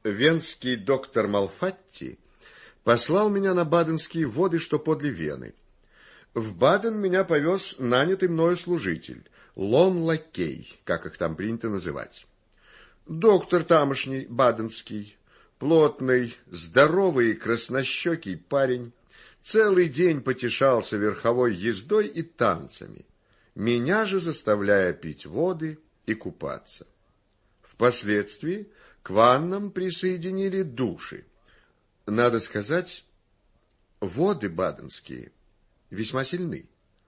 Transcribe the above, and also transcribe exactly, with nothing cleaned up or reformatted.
Венский доктор Малфатти послал меня на баденские воды, что подле Вены. В Баден меня повез нанятый мною служитель, лон-лакей, как их там принято называть. Доктор тамошний, баденский, плотный, здоровый и краснощекий парень, целый день потешался верховой ездой и танцами, меня же заставляя пить воды и купаться. Впоследствии к ваннам присоединили души. Надо сказать, воды баденские весьма сильны.